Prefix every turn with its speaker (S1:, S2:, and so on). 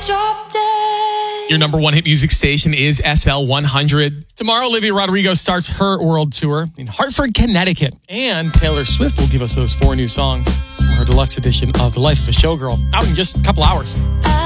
S1: drop dead.
S2: Your number one hit music station is SL 100. Tomorrow, Olivia Rodrigo starts her world tour in Hartford, Connecticut. And Taylor Swift will give us those 4 new songs from her deluxe edition of The Life of a Showgirl out in just a couple hours.